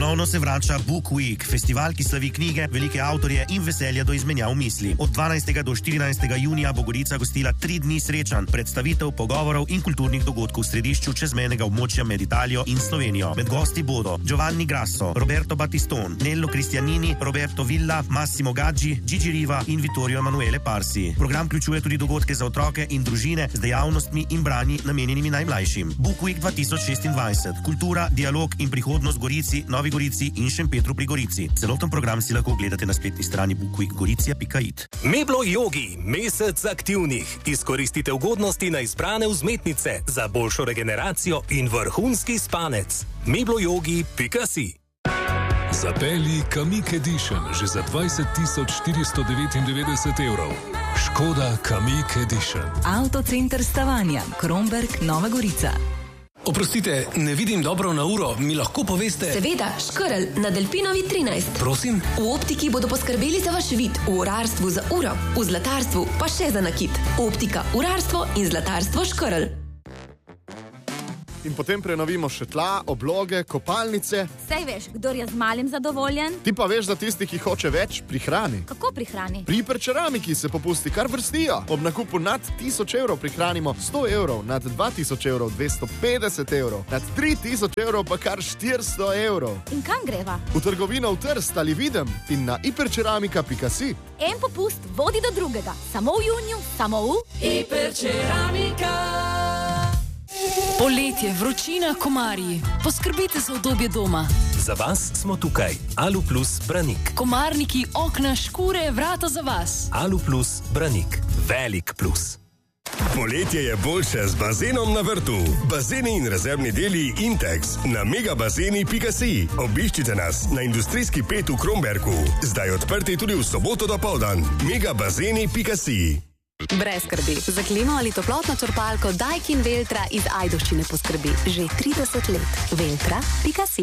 Ponovno se vrača Book Week, festival, ki slavi knjige, velike avtorje in veselja do izmenjav misli. Od 12. do 14. junija bo Gorica gostila 3 dni srečanj, predstavitev, pogovorov in kulturnih dogodkov v središču čezmejnega območja med Italijo in Slovenijo. Med gosti bodo Giovanni Grasso, Roberto Battiston, Nello Cristianini, Roberto Villa, Massimo Gaggi, Gigi Riva in Vittorio Emanuele Parsi. Program vključuje tudi dogodke za otroke in družine z dejavnostmi in branji namenjenimi najmlajšim. Book Week 2026. Kultura, dialog in prihodnost Gorici, Novi Gorici in Šempetru pri Gorici. Celoten program si lahko ogledate na spletni strani bookweekgoricija.it. Meblo Yogi, mesec aktivnih. Izkoristite ugodnosti na izbrane vzmetnice za boljšo regeneracijo in vrhunski spanec. mebloyogi.si. Zapelji Kamiq Edition že za 20.499 evrov. Škoda Kamiq Edition. Avtocenter Stavanja, Kromberk, Nova Gorica. Oprostite, ne vidim dobro na uro, mi lahko poveste? Seveda, Škrl na Delfinovi 13. Prosim? V optiki bodo poskrbeli za vaš vid, v urarstvu za uro, v zlatarstvu pa še za nakit. Optika, urarstvo in zlatarstvo Škrl. In potem prenovimo še tla, obloge, kopalnice. Sej veš, kdor je z malim zadovoljen. Ti pa veš za tisti, ki hoče več, pri hrani. Kako pri hrani? Pri Hiperceramiki se popusti kar vrstijo. Ob nakupu nad 1000 evrov prihranimo 100 evrov, nad 2000 evrov 250 evrov, nad 3000 evrov pa kar 400 evrov. In kam greva? V trgovino v Trst ali Videm in na hiperceramika.si. En popust vodi do drugega. Samo v juniju, samo v Hiperceramika. Poletje, vročina, komarji. Poskrbite za udobje doma. Za vas smo tukaj. Alu Plus Branik. Komarniki, okna, škure, vrata za vas. Alu Plus Branik. Velik plus. Poletje je boljše z bazenom na vrtu. Bazeni in rezervni deli Intex na megabazeni.si. Obiščite nas na industrijski 5 v Kromberku. Zdaj odprti tudi v soboto dopoldan. megabazeni.si. Brez skrbi. Za klimo ali toplotno črpalko Daikin Veltra iz Ajdovščine poskrbi že 30 let. Veltra.si.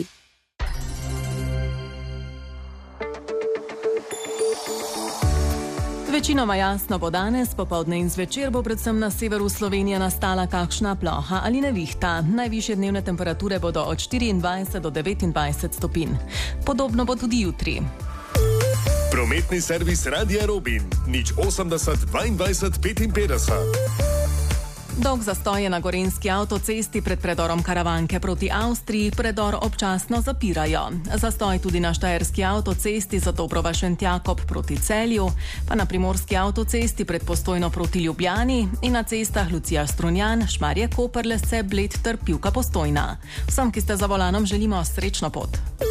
Večinoma jasno bo danes, popoldne in zvečer bo predvsem na severu Slovenije nastala kakšna ploha ali nevihta. Najvišje dnevne temperature bodo od 24 do 29 stopinj. Podobno bo tudi jutri. Prometni servis Radia Robin. 080 22 55. Dolg zastoj je na gorenjski avtocesti pred predorom Karavanke proti Avstriji, predor občasno zapirajo. Zastoj tudi na štajerski avtocesti za Dobrova-Šentjakob proti Celju, pa na primorski avtocesti pred Postojno proti Ljubljani in na cestah Lucija-Strunjan, Šmarje-Koperlesce, Bled ter Pivka-Postojna. Vsem, ki ste za volanom, želimo srečno pot.